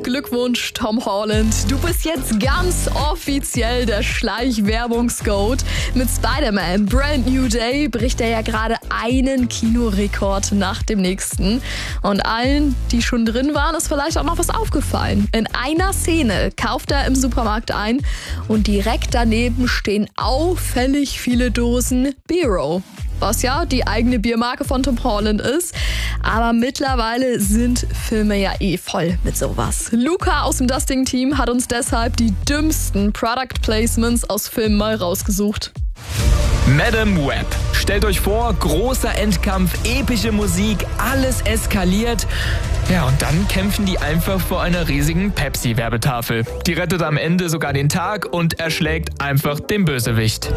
Glückwunsch, Tom Holland. Du bist jetzt ganz offiziell der Schleichwerbungsgoat. Mit Spider-Man Brand New Day bricht er ja gerade einen Kinorekord nach dem nächsten. Und allen, die schon drin waren, ist vielleicht auch noch was aufgefallen. In einer Szene kauft er im Supermarkt ein und direkt daneben stehen auffällig viele Dosen Biro. Was ja die eigene Biermarke von Tom Holland ist. Aber mittlerweile sind Filme ja voll mit sowas. Luca aus dem Dusting-Team hat uns deshalb die dümmsten Product Placements aus Filmen mal rausgesucht. Madame Web. Stellt euch vor, großer Endkampf, epische Musik, alles eskaliert. Ja, und dann kämpfen die einfach vor einer riesigen Pepsi-Werbetafel. Die rettet am Ende sogar den Tag und erschlägt einfach den Bösewicht.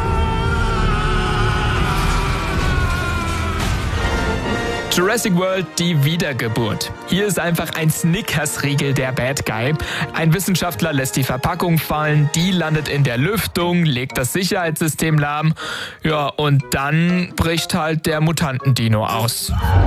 Jurassic World, die Wiedergeburt. Hier ist einfach ein Snickers-Riegel der Bad Guy. Ein Wissenschaftler lässt die Verpackung fallen, die landet in der Lüftung, legt das Sicherheitssystem lahm. Ja, und dann bricht halt der Mutantendino aus.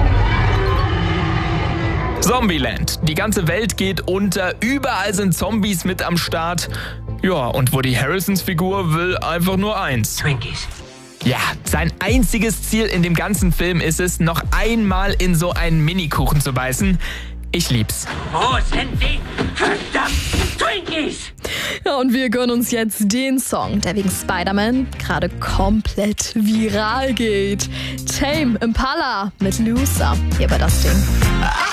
Zombieland. Die ganze Welt geht unter, überall sind Zombies mit am Start. Ja, und Woody Harrelsons Figur will einfach nur eins. Twinkies. Ja, sein einziges Ziel in dem ganzen Film ist es, noch einmal in so einen Minikuchen zu beißen. Ich lieb's. Wo sind die verdammten Twinkies? Ja, und wir gönnen uns jetzt den Song, der wegen Spider-Man gerade komplett viral geht. Tame Impala mit Loser hier bei Das Ding.